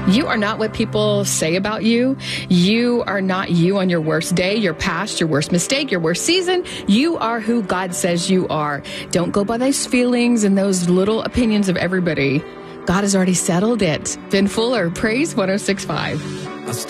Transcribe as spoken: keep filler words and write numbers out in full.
You are not what people say about you. You are not you on your worst day, your past, your worst mistake, your worst season. You are who God says you are. Don't go by those feelings and those little opinions of everybody. God has already settled it. Ben Fuller, Praise one oh six point five.